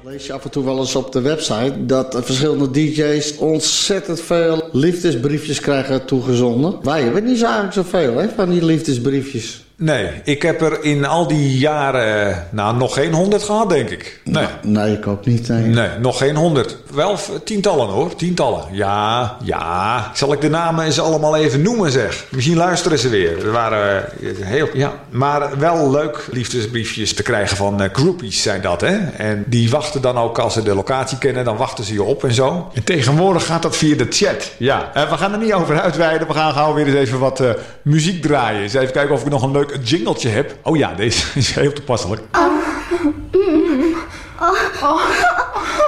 Lees je af en toe wel eens op de website dat verschillende DJ's ontzettend veel liefdesbriefjes krijgen toegezonden. Wij hebben niet zo eigenlijk zoveel van die liefdesbriefjes. Nee, ik heb er in al die jaren nog geen 100 gehad, denk ik. Nee, ik ook niet. Nee, nog geen 100. Wel tientallen hoor, tientallen. Ja. Zal ik de namen eens allemaal even noemen zeg? Misschien luisteren ze weer. Er waren maar wel leuk liefdesbriefjes te krijgen van groupies zijn dat, hè. En die wachten dan ook als ze de locatie kennen, dan wachten ze je op en zo. En tegenwoordig gaat dat via de chat. Ja, we gaan er niet over uitweiden. We gaan gauw weer eens even wat muziek draaien. Eens even kijken of ik nog een leuk jingletje heb. Oh ja, deze is heel toepasselijk.